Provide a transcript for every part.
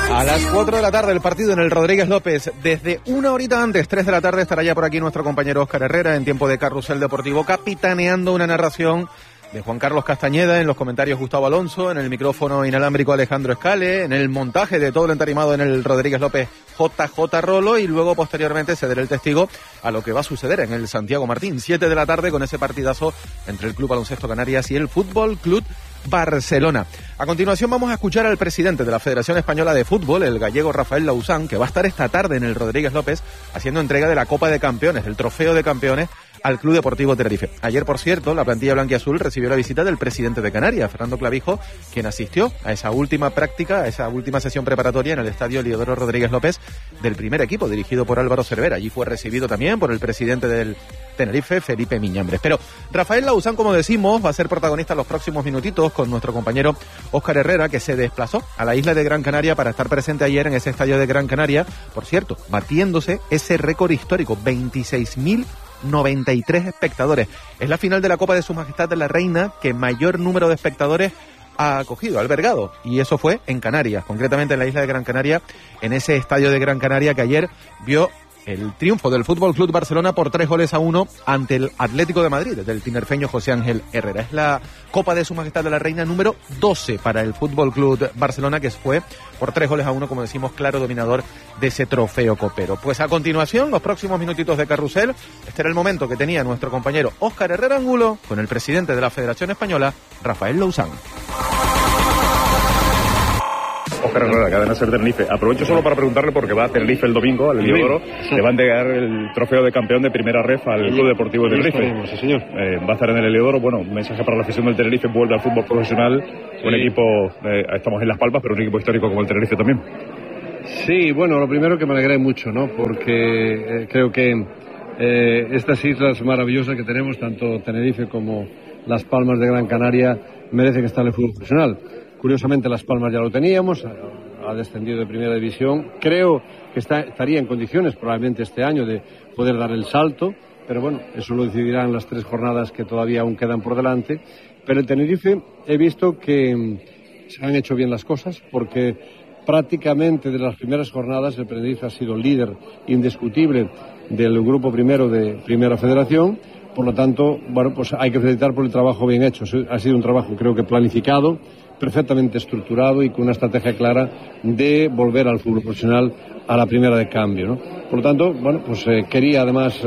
A las 4 de la tarde el partido en el Rodríguez López. Desde una horita antes, 3 de la tarde, estará ya por aquí nuestro compañero Óscar Herrera en tiempo de Carrusel Deportivo, capitaneando una narración de Juan Carlos Castañeda, en los comentarios Gustavo Alonso, en el micrófono inalámbrico Alejandro Escale, en el montaje de todo el entarimado en el Rodríguez López JJ Rolo, y luego posteriormente cederá el testigo a lo que va a suceder en el Santiago Martín, 7 de la tarde, con ese partidazo entre el Club Baloncesto Canarias y el Fútbol Club Barcelona. A continuación vamos a escuchar al presidente de la Federación Española de Fútbol, el gallego Rafael Lauzán, que va a estar esta tarde en el Rodríguez López haciendo entrega de la Copa de Campeones, del Trofeo de Campeones, al Club Deportivo Tenerife. Ayer, por cierto, la plantilla blanquiazul recibió la visita del presidente de Canarias, Fernando Clavijo, quien asistió a esa última práctica, a esa última sesión preparatoria en el estadio Eliodoro Rodríguez López del primer equipo, dirigido por Álvaro Cervera. Allí fue recibido también por el presidente del Tenerife, Felipe Miñambres. Pero Rafael Lauzán, como decimos, va a ser protagonista en los próximos minutitos con nuestro compañero Óscar Herrera, que se desplazó a la isla de Gran Canaria para estar presente ayer en ese estadio de Gran Canaria, por cierto, batiéndose ese récord histórico, 26.093 espectadores. Es la final de la Copa de Su Majestad la Reina que mayor número de espectadores ha acogido, ha albergado, y eso fue en Canarias, concretamente en la isla de Gran Canaria, en ese estadio de Gran Canaria que ayer vio el triunfo del Fútbol Club Barcelona por 3-1 ante el Atlético de Madrid, del tinerfeño José Ángel Herrera. Es la Copa de Su Majestad de la Reina número 12 para el Fútbol Club Barcelona, que fue por 3-1, como decimos, claro dominador de ese trofeo copero. Pues a continuación, los próximos minutitos de Carrusel, este era el momento que tenía nuestro compañero Óscar Herrera Angulo con el presidente de la Federación Española, Rafael Lauzán. Óscar Herrera, Cadena SER Tenerife. Aprovecho solo para preguntarle, porque va a Tenerife el domingo, al Eliodoro, le va a entregar el trofeo de campeón de primera ref al Club Deportivo de Tenerife. Sí, señor. Va a estar en el Eliodoro. Bueno, un mensaje para la afición del Tenerife, vuelve al fútbol profesional, un equipo, estamos en Las Palmas, pero un equipo histórico como el Tenerife también. Sí, bueno, lo primero que me alegré mucho, ¿no? Porque creo que estas islas maravillosas que tenemos, tanto Tenerife como Las Palmas de Gran Canaria, merecen estar en el fútbol profesional. Curiosamente, Las Palmas ya lo teníamos, ha descendido de primera división. Creo que estaría en condiciones probablemente este año de poder dar el salto, pero bueno, eso lo decidirán las 3 jornadas que todavía aún quedan por delante. Pero el Tenerife he visto que se han hecho bien las cosas, porque prácticamente de las primeras jornadas el Tenerife ha sido líder indiscutible del grupo primero de Primera Federación. Por lo tanto, bueno, pues hay que felicitar por el trabajo bien hecho. Ha sido un trabajo, creo que planificado, perfectamente estructurado y con una estrategia clara de volver al fútbol profesional a la primera de cambio, ¿no? Por lo tanto, bueno, pues quería además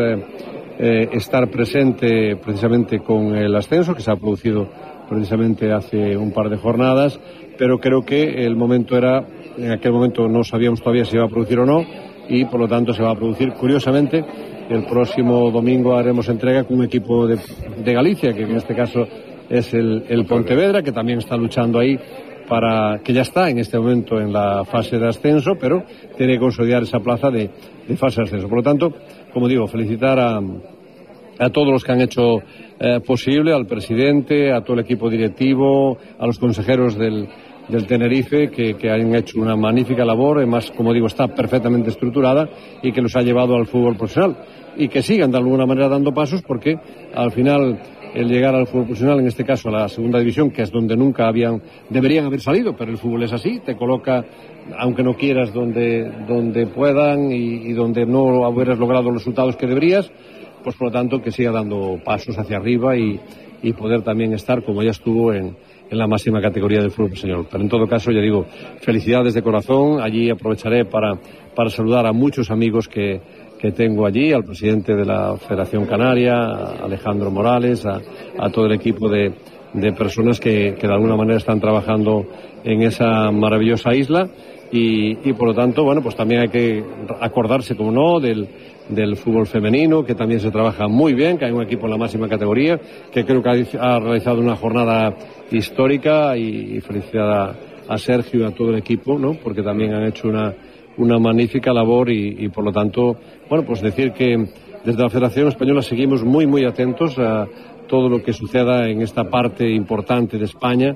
estar presente precisamente con el ascenso que se ha producido precisamente hace un par de jornadas, pero creo que el momento era, en aquel momento no sabíamos todavía si iba a producir o no, y por lo tanto se va a producir. Curiosamente, el próximo domingo haremos entrega con un equipo de Galicia, que en este caso es el Pontevedra, que también está luchando ahí que ya está en este momento en la fase de ascenso, pero tiene que consolidar esa plaza de fase de ascenso. Por lo tanto, como digo, felicitar a todos los que han hecho posible, al presidente, a todo el equipo directivo, a los consejeros del Tenerife, que han hecho una magnífica labor. Además, como digo, está perfectamente estructurada y que los ha llevado al fútbol profesional, y que sigan de alguna manera dando pasos, porque al final el llegar al fútbol profesional, en este caso a la segunda división, que es donde nunca deberían haber salido, pero el fútbol es así, te coloca, aunque no quieras, donde puedan y donde no hubieras logrado los resultados que deberías, pues por lo tanto que siga dando pasos hacia arriba y poder también estar como ya estuvo en la máxima categoría del fútbol profesional. Pero en todo caso, ya digo, felicidades de corazón. Allí aprovecharé para saludar a muchos amigos que tengo allí, al presidente de la Federación Canaria, a Alejandro Morales, a todo el equipo de personas que de alguna manera están trabajando en esa maravillosa isla, y por lo tanto, bueno, pues también hay que acordarse, como no, del fútbol femenino, que también se trabaja muy bien, que hay un equipo en la máxima categoría, que creo que ha realizado una jornada histórica, y felicidad a Sergio y a todo el equipo, ¿no? Porque también han hecho una magnífica labor, y por lo tanto, bueno, pues decir que desde la Federación Española seguimos muy, muy atentos a todo lo que suceda en esta parte importante de España,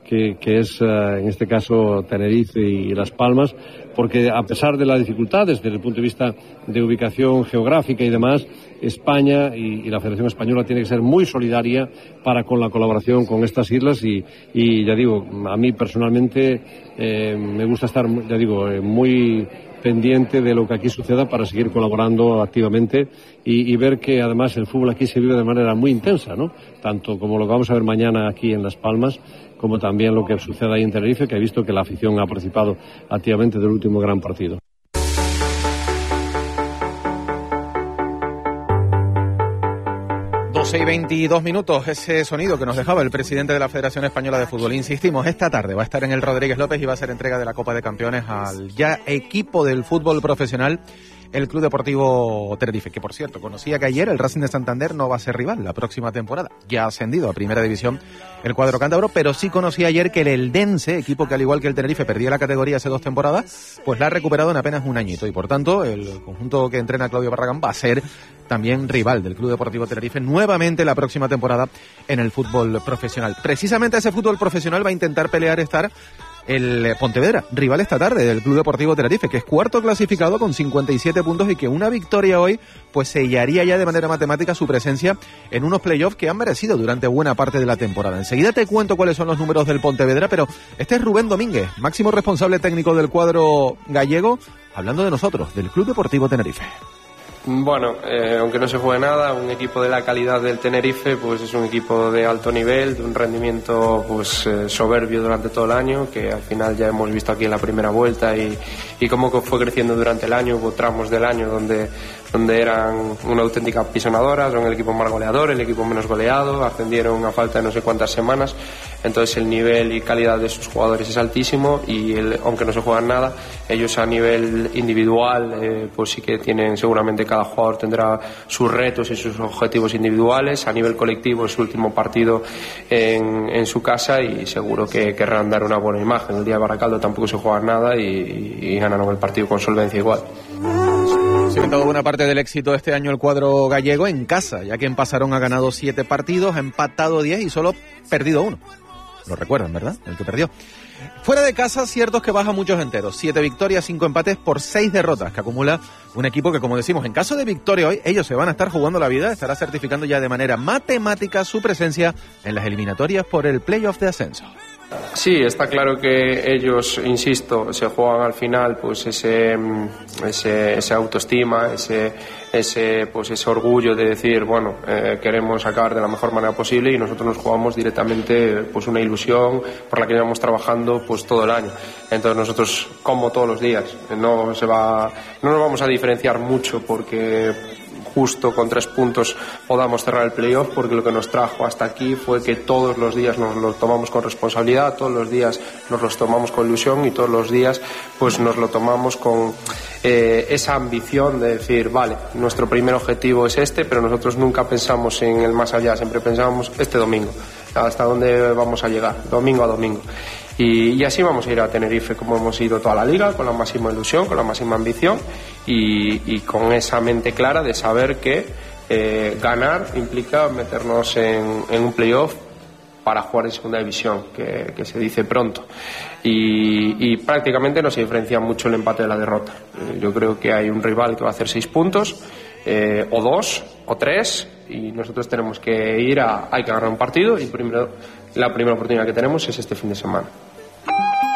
que es en este caso Tenerife y Las Palmas, porque a pesar de las dificultades desde el punto de vista de ubicación geográfica y demás, España y la Federación Española tiene que ser muy solidaria para con la colaboración con estas islas y ya digo, a mí personalmente me gusta estar, ya digo, muy pendiente de lo que aquí suceda para seguir colaborando activamente y ver que además el fútbol aquí se vive de manera muy intensa, ¿no? Tanto como lo que vamos a ver mañana aquí en Las Palmas, como también lo que sucede ahí en Tenerife, que he visto que la afición ha participado activamente del último gran partido. Y 22 minutos, ese sonido que nos dejaba el presidente de la Federación Española de Fútbol. Insistimos, esta tarde va a estar en el Rodríguez López y va a ser entrega de la Copa de Campeones al ya equipo del fútbol profesional, el Club Deportivo Tenerife, que por cierto, conocía que ayer el Racing de Santander no va a ser rival la próxima temporada. Ya ha ascendido a Primera División el cuadro cántabro, pero sí conocía ayer que el Eldense, equipo que al igual que el Tenerife perdía la categoría hace 2 temporadas, pues la ha recuperado en apenas un añito y por tanto el conjunto que entrena Claudio Barragán va a ser también rival del Club Deportivo Tenerife nuevamente la próxima temporada en el fútbol profesional. Precisamente ese fútbol profesional va a intentar pelear estar el Pontevedra, rival esta tarde del Club Deportivo Tenerife, que es cuarto clasificado con 57 puntos y que una victoria hoy pues sellaría ya de manera matemática su presencia en unos playoffs que han merecido durante buena parte de la temporada. Enseguida te cuento cuáles son los números del Pontevedra, pero este es Rubén Domínguez, máximo responsable técnico del cuadro gallego, hablando de nosotros, del Club Deportivo Tenerife. Bueno, aunque no se juegue nada, un equipo de la calidad del Tenerife pues es un equipo de alto nivel, de un rendimiento pues soberbio durante todo el año, que al final ya hemos visto aquí en la primera vuelta y cómo fue creciendo durante el año. Hubo tramos del año donde eran una auténtica pisonadora, son el equipo más goleador, el equipo menos goleado, ascendieron a falta de no sé cuántas semanas, entonces el nivel y calidad de sus jugadores es altísimo y aunque no se juegan nada, ellos a nivel individual pues sí que tienen, seguramente cada jugador tendrá sus retos y sus objetivos individuales. A nivel colectivo es su último partido en su casa y seguro que querrán dar una buena imagen. El día de Baracaldo tampoco se juega nada y ganaron el partido con solvencia igual. Se ha inventado buena parte del éxito este año el cuadro gallego en casa, ya que en Pasarón ha ganado 7 partidos, ha empatado 10 y solo perdido 1. Lo recuerdan, ¿verdad? El que perdió. Fuera de casa, cierto es que baja muchos enteros. 7 victorias, 5 empates por 6 derrotas, que acumula un equipo que, como decimos, en caso de victoria hoy, ellos se van a estar jugando la vida, estará certificando ya de manera matemática su presencia en las eliminatorias por el playoff de ascenso. Sí, está claro que ellos, insisto, se juegan al final pues ese autoestima, ese orgullo de decir, bueno, queremos acabar de la mejor manera posible y nosotros nos jugamos directamente pues una ilusión por la que llevamos trabajando pues todo el año. Entonces nosotros, como todos los días, no nos vamos a diferenciar mucho porque justo con 3 puntos podamos cerrar el playoff, porque lo que nos trajo hasta aquí fue que todos los días nos lo tomamos con responsabilidad, todos los días nos los tomamos con ilusión y todos los días pues nos lo tomamos con esa ambición de decir, vale, nuestro primer objetivo es este, pero nosotros nunca pensamos en el más allá, siempre pensábamos este domingo, hasta dónde vamos a llegar, domingo a domingo. Y así vamos a ir a Tenerife como hemos ido toda la liga, con la máxima ilusión, con la máxima ambición y con esa mente clara de saber que ganar implica meternos en un playoff para jugar en segunda división, que se dice pronto. Y prácticamente no se diferencia mucho el empate de la derrota. Yo creo que hay un rival que va a hacer 6 puntos, o 2, o 3, y nosotros tenemos que ir hay que ganar un partido y la primera oportunidad que tenemos es este fin de semana.